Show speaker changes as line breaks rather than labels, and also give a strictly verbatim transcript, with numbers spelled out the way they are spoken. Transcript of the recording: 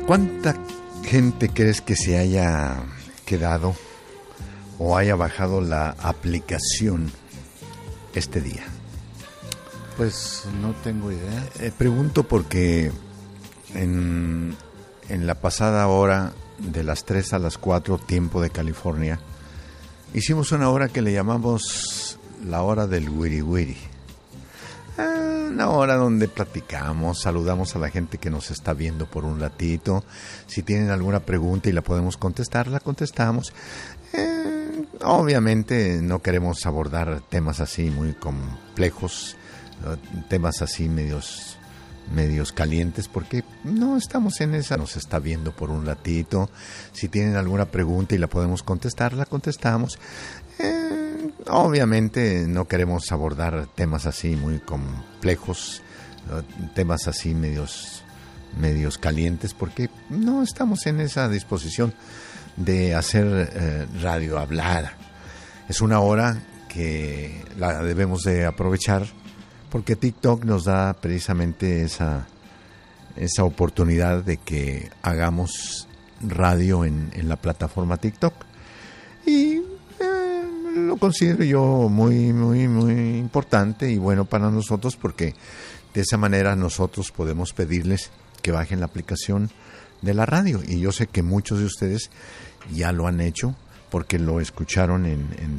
¿Cuánta gente crees que se haya quedado o haya bajado la aplicación este día?
Pues no tengo idea.
Eh, pregunto porque en, en la pasada hora de las tres a las cuatro, tiempo de California, hicimos una hora que le llamamos la hora del wiri wiri. Eh, una hora donde platicamos, saludamos a la gente que nos está viendo por un ratito. Si tienen alguna pregunta y la podemos contestar, la contestamos. Eh, obviamente no queremos abordar temas así muy complejos, temas así medios medios calientes, porque no estamos en esa. Nos está viendo por un ratito. Si tienen alguna pregunta y la podemos contestar, la contestamos. Eh, obviamente no queremos abordar temas así muy complejos, temas así medios medios calientes, porque no estamos en esa disposición de hacer eh, radio hablada. Es una hora que la debemos de aprovechar, porque TikTok nos da precisamente esa, esa oportunidad de que hagamos radio en, en la plataforma TikTok. Y eh, lo considero yo muy, muy, muy importante y bueno para nosotros, porque de esa manera nosotros podemos pedirles que bajen la aplicación de la radio. Y yo sé que muchos de ustedes ya lo han hecho, porque lo escucharon en, en